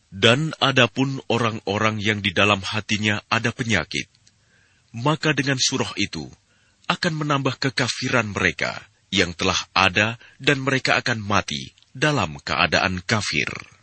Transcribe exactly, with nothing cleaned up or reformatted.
Dan adapun orang-orang yang di dalam hatinya ada penyakit, maka dengan surah itu akan menambah kekafiran mereka yang telah ada dan mereka akan mati dalam keadaan kafir.